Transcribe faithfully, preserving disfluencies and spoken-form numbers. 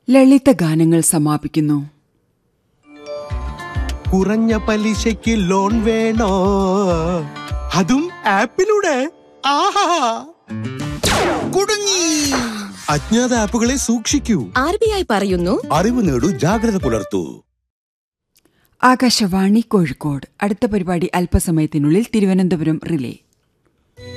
ലളിത ഗാനങ്ങൾ സമാപിക്കുന്നു. കുറഞ്ഞ പലിശയ്ക്ക് ലോൺ വേണോ? അതും ആപ്പിലൂടെ. ആഹാ, കുടുങ്ങി. അജ്ഞാത ആപ്പുകളെ സൂക്ഷിക്കൂ. ആർ ബി ഐ പറയുന്നു, അറിവ് നേടൂ, ജാഗ്രത പുലർത്തൂ. ആകാശവാണി കോഴിക്കോട്. അടുത്ത പരിപാടി അല്പസമയത്തിനുള്ളിൽ തിരുവനന്തപുരം റിലേ.